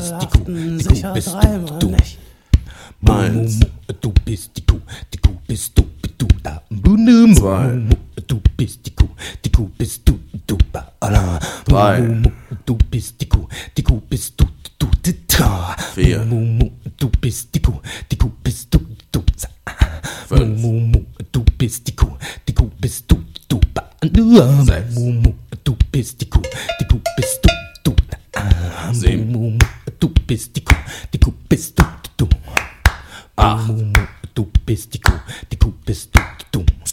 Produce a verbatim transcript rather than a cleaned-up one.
schlaften sicher dreimal nicht. Eins. Du bist die Kuh, die Kuh bist du, du da. Zwei. Du bist die Kuh, die Kuh bist du, du ba. Drei. Du bist die Kuh, die Kuh bist du, du da. Vier. Du bist die Kuh, die Kuh bist du, du da. Fünf. Du bist die Kuh, die Kuh bist du, du ba. Sechs. Du bist die Kuh, die Kuh bist du, du da. Sieben. Du bist die Kuh, die Kuh bist du, du. Acht. Du bist die Kuh,